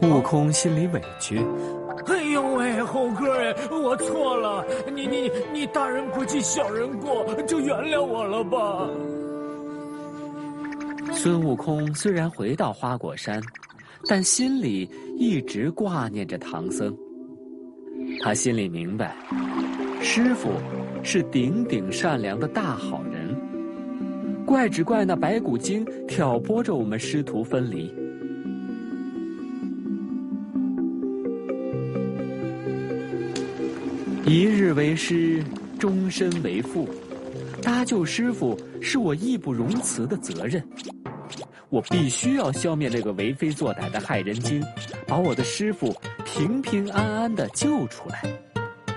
悟空心里委屈。 哎呦喂，猴哥哎，我错了，你大人不计小人过，就原谅我了吧。 孙悟空虽然回到花果山，但心里一直挂念着唐僧。他心里明白，师傅是顶顶善良的大好人，怪只怪那白骨精挑拨着我们师徒分离。一日为师，终身为父，搭救师傅是我义不容辞的责任。我必须要消灭那个为非作歹的害人精，把我的师傅平平安安地救出来。